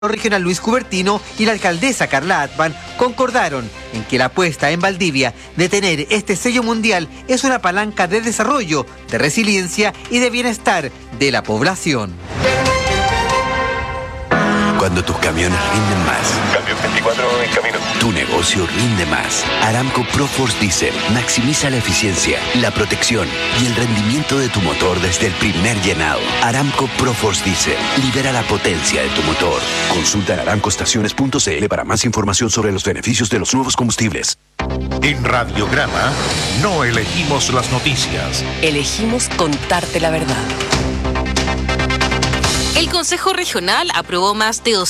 regional Luis Cubertino y la alcaldesa Carla Atman concordaron en que la apuesta en Valdivia de tener este sello mundial es una palanca de desarrollo, de resiliencia y de bienestar de la población. Cuando tus camiones rinden más. Camión 24 en camino. Tu negocio rinde más. Aramco ProForce Diesel maximiza la eficiencia, la protección y el rendimiento de tu motor desde el primer llenado. Aramco ProForce Diesel libera la potencia de tu motor. Consulta en aramcoestaciones.cl para más información sobre los beneficios de los nuevos combustibles. En Radiograma no elegimos las noticias. Elegimos contarte la verdad. El Consejo Regional aprobó más de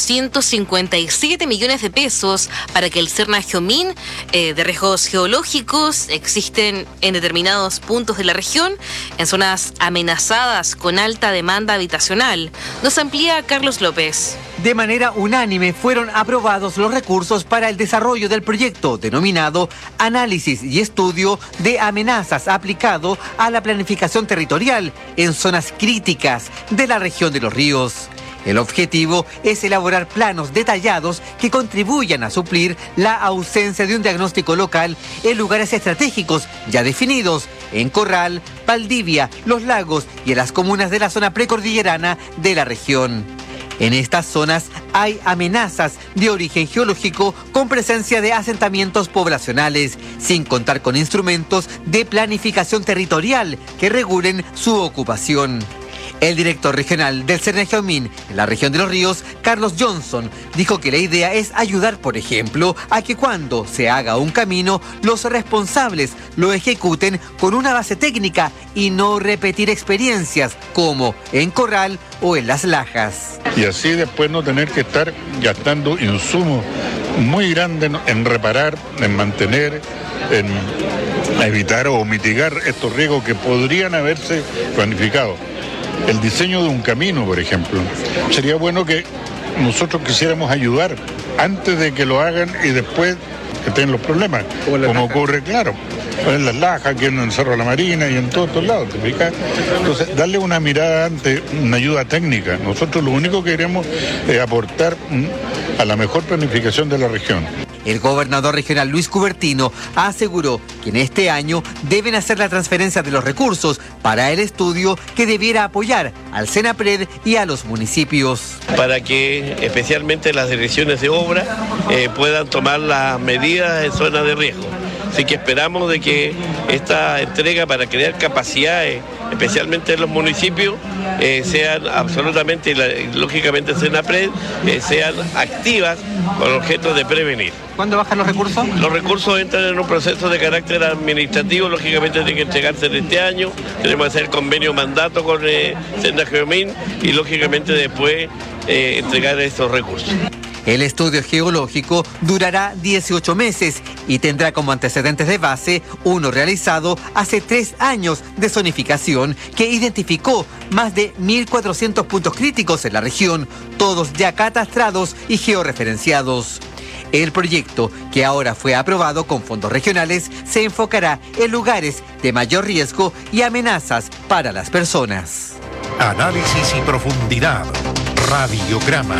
257 millones de pesos para que el Serna Geomín de riesgos geológicos existen en determinados puntos de la región, en zonas amenazadas con alta demanda habitacional. Nos amplía Carlos López. De manera unánime fueron aprobados los recursos para el desarrollo del proyecto denominado Análisis y Estudio de Amenazas aplicado a la planificación territorial en zonas críticas de la región de los ríos. El objetivo es elaborar planos detallados que contribuyan a suplir la ausencia de un diagnóstico local en lugares estratégicos ya definidos en Corral, Valdivia, Los Lagos y en las comunas de la zona precordillerana de la región. En estas zonas hay amenazas de origen geológico con presencia de asentamientos poblacionales, sin contar con instrumentos de planificación territorial que regulen su ocupación. El director regional del Serna Geomín en la región de los ríos, Carlos Johnson, dijo que la idea es ayudar, por ejemplo, a que cuando se haga un camino, los responsables lo ejecuten con una base técnica y no repetir experiencias como en Corral o en Las Lajas. Y así después no tener que estar gastando insumos muy grandes en reparar, en mantener, en evitar o mitigar estos riesgos que podrían haberse planificado. El diseño de un camino, por ejemplo. Sería bueno que nosotros quisiéramos ayudar antes de que lo hagan y después que tengan los problemas. Como ocurre, claro, en Las Lajas, aquí en el Cerro de la Marina y en todos estos lados. ¿Te fijas? Entonces, darle una mirada antes, una ayuda técnica. Nosotros lo único que queremos es aportar a la mejor planificación de la región. El gobernador regional Luis Cubertino aseguró que en este año deben hacer la transferencia de los recursos para el estudio que debiera apoyar al Senapred y a los municipios. Para que especialmente las direcciones de obra puedan tomar las medidas en zonas de riesgo. Así que esperamos de que esta entrega para crear capacidades, especialmente en los municipios, sean absolutamente, lógicamente Senapred, sean activas con objeto de prevenir. ¿Cuándo bajan los recursos? Los recursos entran en un proceso de carácter administrativo, lógicamente tienen que entregarse en este año, tenemos que hacer convenio mandato con Serna Geomín y lógicamente después entregar estos recursos. El estudio geológico durará 18 meses y tendrá como antecedentes de base uno realizado hace 3 años de zonificación que identificó más de 1.400 puntos críticos en la región, todos ya catastrados y georreferenciados. El proyecto, que ahora fue aprobado con fondos regionales, se enfocará en lugares de mayor riesgo y amenazas para las personas. Análisis y profundidad. Radiograma.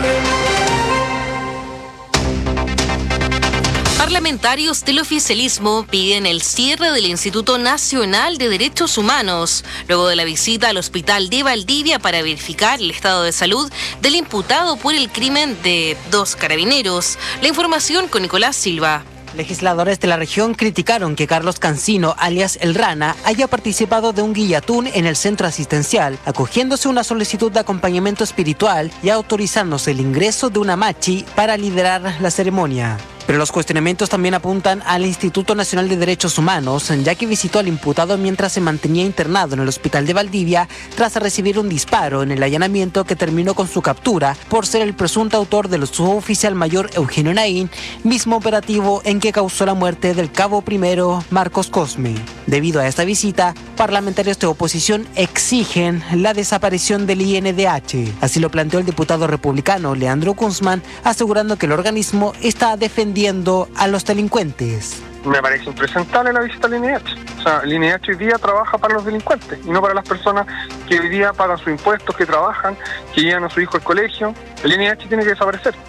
Parlamentarios del oficialismo piden el cierre del Instituto Nacional de Derechos Humanos, luego de la visita al hospital de Valdivia para verificar el estado de salud del imputado por el crimen de 2 carabineros. La información con Nicolás Silva. Legisladores de la región criticaron que Carlos Cancino, alias El Rana, haya participado de un guillatún en el centro asistencial, acogiéndose una solicitud de acompañamiento espiritual y autorizándose el ingreso de una machi para liderar la ceremonia. Pero los cuestionamientos también apuntan al Instituto Nacional de Derechos Humanos, ya que visitó al imputado mientras se mantenía internado en el hospital de Valdivia tras recibir un disparo en el allanamiento que terminó con su captura por ser el presunto autor del suboficial mayor Eugenio Naín, mismo operativo en que causó la muerte del cabo primero Marcos Cosme. Debido a esta visita, parlamentarios de oposición exigen la desaparición del INDH. Así lo planteó el diputado republicano Leandro Kunzman, asegurando que el organismo está defendiendo a los delincuentes. Me parece impresentable la visita al INH. O sea, el INH hoy día trabaja para los delincuentes y no para las personas que hoy día pagan sus impuestos, que trabajan, que llevan a su hijo al colegio. El INH tiene que desaparecer.